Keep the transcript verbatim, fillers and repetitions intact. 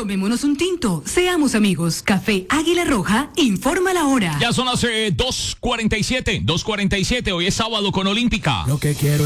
Tomémonos un tinto. Seamos amigos. Café Águila Roja informa la hora. Ya son las eh, dos cuarenta y siete. dos cuarenta y siete. Hoy es sábado con Olímpica. Lo que quiero